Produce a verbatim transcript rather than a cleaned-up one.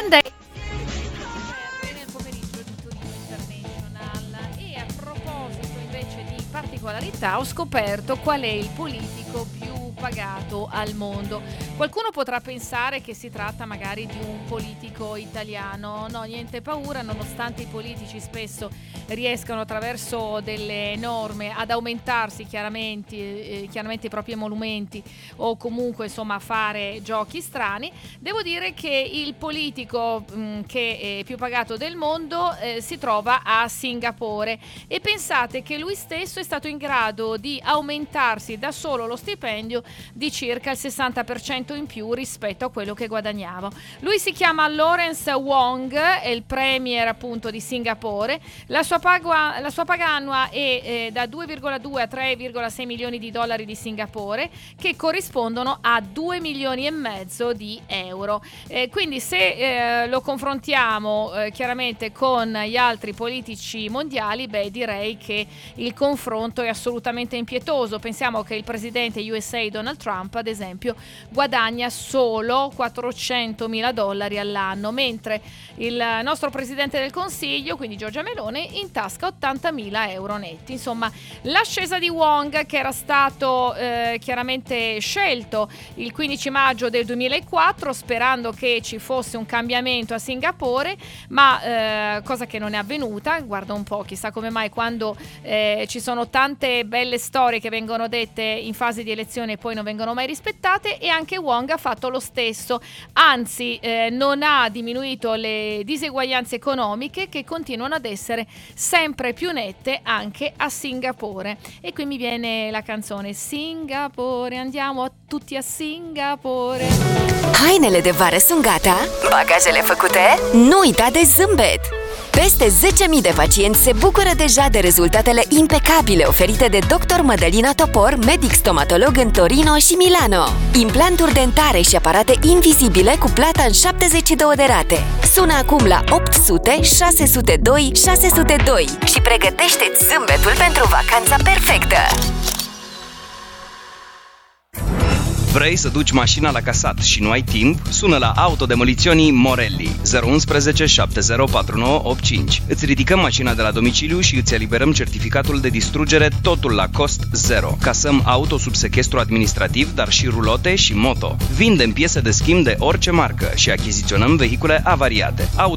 Sunday. Nel pomeriggio di Torino International. E a proposito invece di particolarità, ho scoperto qual è il politico più pagato al mondo. Qualcuno potrà pensare che si tratta magari di un politico italiano. No, niente paura, nonostante i politici spesso riescano attraverso delle norme ad aumentarsi chiaramente, eh, chiaramente i propri emolumenti o comunque insomma fare giochi strani, devo dire che il politico mh, che è più pagato del mondo eh, si trova a Singapore, e pensate che lui stesso è stato in grado di aumentarsi da solo lo stipendio di circa il sessanta per cento in più rispetto a quello che guadagnava. Lui si chiama Lawrence Wong, è il premier appunto di Singapore. La sua paga, la sua paga annua è eh, da due virgola due a tre virgola sei milioni di dollari di Singapore, che corrispondono a due milioni e mezzo di euro. Eh, quindi se eh, lo confrontiamo eh, chiaramente con gli altri politici mondiali, beh, direi che il confronto è assolutamente impietoso. Pensiamo che il presidente U S A Donald Trump, ad esempio, guadagna solo quattrocentomila dollari all'anno, mentre il nostro presidente del Consiglio, quindi Giorgia Meloni, in tasca ottantamila euro netti. Insomma, l'ascesa di Wong, che era stato eh, chiaramente scelto il quindici maggio del duemilaquattro, sperando che ci fosse un cambiamento a Singapore, ma eh, cosa che non è avvenuta. Guarda un po', chissà come mai quando eh, ci sono tante belle storie che vengono dette in fase di elezione e poi non vengono mai rispettate, e anche Wong ha fatto lo stesso, anzi eh, non ha diminuito le diseguaglianze economiche, che continuano ad essere sempre più nette anche a Singapore. E qui mi viene la canzone Singapore, andiamo tutti a Singapore. Hainele de vară sunt gata? Bagajele făcute? Nu uita de zâmbet! Peste zece mii de pacienți se bucură deja de rezultatele impecabile oferite de doctor Mădălina Topor, medic stomatolog în Torino și Milano. Implanturi dentare și aparate invizibile cu plata în șaptezeci și două de rate. Sună acum la opt sute șase zero doi șase zero doi și pregătește-ți zâmbetul pentru vacanța perfectă! Vrei să duci mașina la casat și nu ai timp? Sună la Autodemoliționii Morelli zero unu unu șapte zero patru nouă opt cinci. Îți ridicăm mașina de la domiciliu și îți eliberăm certificatul de distrugere, totul la cost zero. Casăm auto sub sechestru administrativ, dar și rulote și moto. Vindem piese de schimb de orice marcă și achiziționăm vehicule avariate.